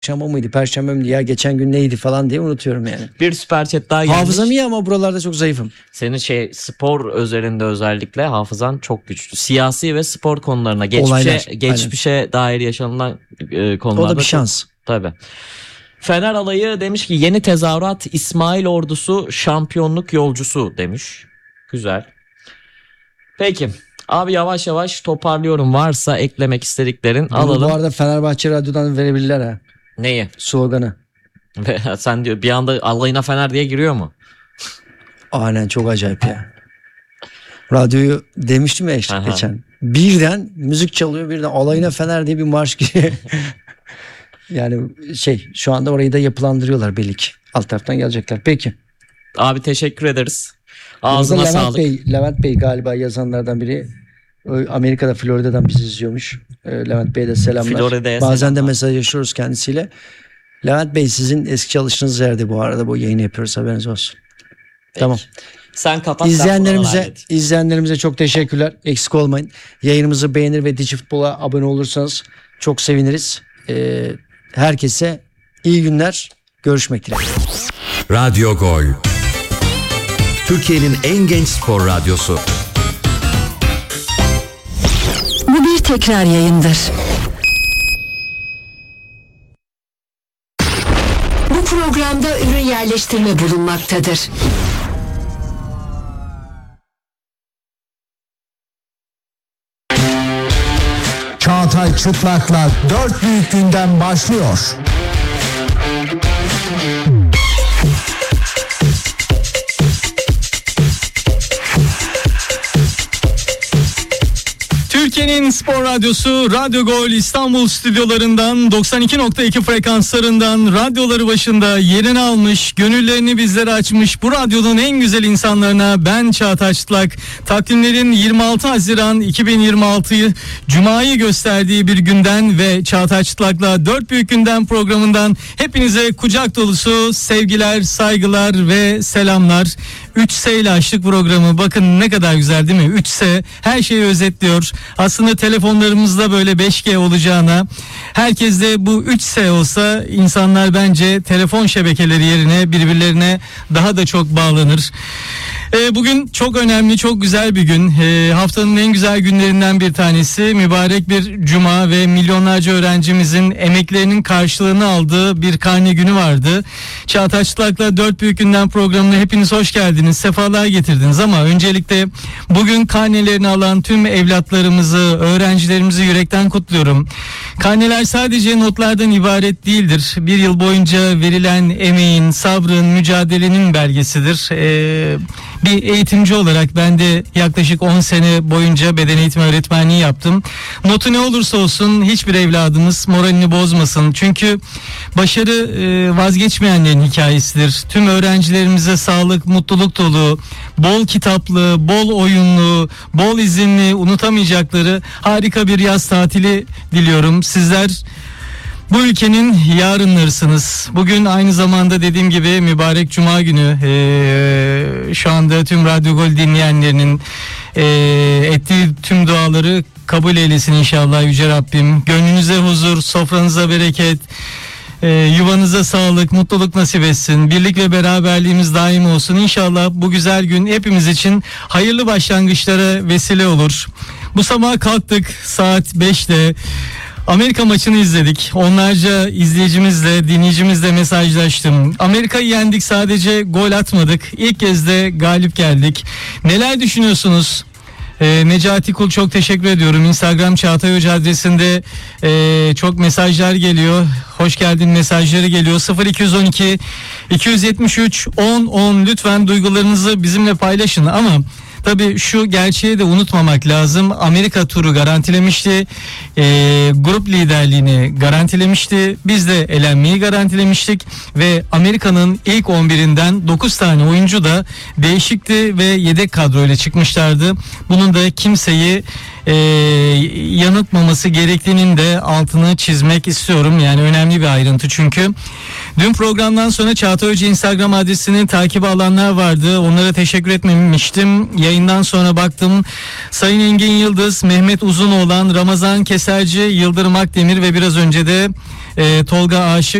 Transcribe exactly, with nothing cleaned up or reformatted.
Çarşamba mıydı, Perşembe miydi ya, geçen gün neydi falan diye unutuyorum yani. Bir süper chat daha gelmiş. Hafızam iyi ama buralarda çok zayıfım. Senin şey spor özelinde özellikle hafızan çok güçlü. Siyasi ve spor konularına, geçmişe Olaylar, geçmişe aynen. dair yaşanılan e, konularda. O da bir şans. Tabii. Fener alayı demiş ki yeni tezahürat İsmail ordusu şampiyonluk yolcusu demiş. Güzel. Peki. Abi yavaş yavaş toparlıyorum. Varsa eklemek istediklerin Bunu alalım. bu arada Fenerbahçe Radyo'dan verebilirler ha. Neyi? Sloganı. Sen diyor bir anda alayına Fener diye giriyor mu? Aynen, çok acayip ya. Radyoyu demiştim ya işte geçen. Birden müzik çalıyor, birden alayına Fener diye bir marş giriyor. Yani şey, şu anda orayı da yapılandırıyorlar belli ki. Alt taraftan gelecekler. Peki. Abi teşekkür ederiz. Ağzına Levent sağlık. Bey, Levent Bey galiba yazanlardan biri. Amerika'da, Florida'dan bizi izliyormuş. Levent Bey'e de selamlar. Florida'ya Bazen selamlar. de mesajlaşıyoruz kendisiyle. Levent Bey, sizin eski çalıştığınız yerde bu arada bu yayını yapıyoruz, haberiniz olsun. Peki. Tamam. Sen kapat. İzleyenlerimize, izleyenlerimize çok teşekkürler. Eksik olmayın. Yayınımızı beğenir ve Digifutbol'a abone olursanız çok seviniriz. Ee, herkese iyi günler. Görüşmek dileğiyle. Radyo Gol. Türkiye'nin en genç spor radyosu. Bu bir tekrar yayındır. Bu programda ürün yerleştirme bulunmaktadır. Çağatay Çıplak'la dört büyük günden başlıyor. Türkiye'nin spor radyosu Radyo Gol İstanbul stüdyolarından doksan iki nokta iki frekanslarından radyoları başında yerini almış, gönüllerini bizlere açmış bu radyonun en güzel insanlarına ben Çağatay Çıtlak, takvimlerin yirmi altı Haziran iki bin yirmi altıyı Cuma'yı gösterdiği bir günden ve Çağatay Çıtlak'la dört büyük günden programından hepinize kucak dolusu sevgiler, saygılar ve selamlar. üç S ile açtık programı. Bakın ne kadar güzel değil mi? üç S her şeyi özetliyor. Aslında telefonlarımızda böyle beş G olacağına, herkes de bu üç S olsa insanlar bence telefon şebekeleri yerine birbirlerine daha da çok bağlanır. E, bugün çok önemli, çok güzel bir gün. E, haftanın en güzel günlerinden bir tanesi. Mübarek bir cuma ve milyonlarca öğrencimizin emeklerinin karşılığını aldığı bir karne günü vardı. Çağatay Çıtlak'la dört büyük günden programına hepiniz hoş geldiniz, sefalar getirdiniz ama öncelikle bugün karnelerini alan tüm evlatlarımızı, öğrencilerimizi yürekten kutluyorum. Karneler sadece notlardan ibaret değildir. Bir yıl boyunca verilen emeğin, sabrın, mücadelenin belgesidir. Ee, bir eğitimci olarak ben de yaklaşık on sene boyunca beden eğitimi öğretmenliği yaptım. Notu ne olursa olsun hiçbir evladımız moralini bozmasın. Çünkü başarı e, vazgeçmeyenlerin hikayesidir. Tüm öğrencilerimize sağlık, mutluluk dolu, bol kitaplı, bol oyunlu, bol izinli, unutamayacakları harika bir yaz tatili diliyorum. Sizler bu ülkenin yarınlarısınız. Bugün aynı zamanda dediğim gibi mübarek cuma günü. Ee, şu anda tüm Radyo Gol dinleyenlerinin e, ettiği tüm duaları kabul eylesin inşallah Yüce Rabbim. Gönlünüze huzur, sofranıza bereket, e, yuvanıza sağlık, mutluluk nasip etsin. Birlik ve beraberliğimiz daim olsun. İnşallah bu güzel gün hepimiz için hayırlı başlangıçlara vesile olur. Bu sabah kalktık saat beşte. Amerika maçını izledik. Onlarca izleyicimizle, dinleyicimizle mesajlaştım. Amerika'yı yendik, sadece gol atmadık. İlk kez de galip geldik. Neler düşünüyorsunuz? Ee, Necati Kul çok teşekkür ediyorum. Instagram Çağatay Hoca adresinde e, çok mesajlar geliyor. Hoş geldin mesajları geliyor. sıfır iki on iki iki yetmiş üç on on lütfen duygularınızı bizimle paylaşın ama tabii şu gerçeği de unutmamak lazım. Amerika turu garantilemişti. E, grup liderliğini garantilemişti. Biz de elenmeyi garantilemiştik. Ve Amerika'nın ilk on birinden dokuz tane oyuncu da değişikti ve yedek kadroyla çıkmışlardı. Bunun da kimseyi e, yanıltmaması gerektiğinin de altını çizmek istiyorum. Yani önemli bir ayrıntı çünkü. Dün programdan sonra Çağatay Hoca Instagram adresini takip alanlar vardı. Onlara teşekkür etmemiştim. Yayından sonra baktım. Sayın Engin Yıldız, Mehmet Uzunoğlan, Ramazan Keserci, Yıldırım Akdemir ve biraz önce de e, Tolga Aşık